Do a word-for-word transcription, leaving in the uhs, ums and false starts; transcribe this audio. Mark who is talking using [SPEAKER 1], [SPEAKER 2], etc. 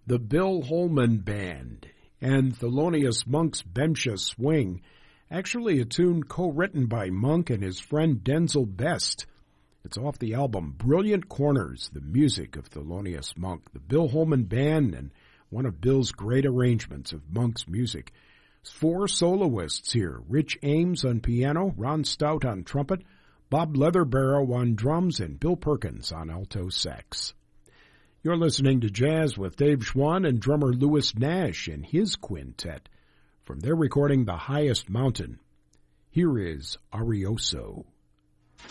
[SPEAKER 1] the Bill Holman Band, and Thelonious Monk's Bemsha Swing, actually a tune co-written by Monk and his friend Denzel Best. It's off the album Brilliant Corners, the music of Thelonious Monk, the Bill Holman Band, and one of Bill's great arrangements of Monk's music. Four soloists here, Rich Ames on piano, Ron Stout on trumpet, Bob Leatherbarrow on drums, and Bill Perkins on alto sax. You're listening to Jazz with Dave Schwann and drummer Louis Nash and his quintet from their recording The Highest Mountain. Here is Arioso.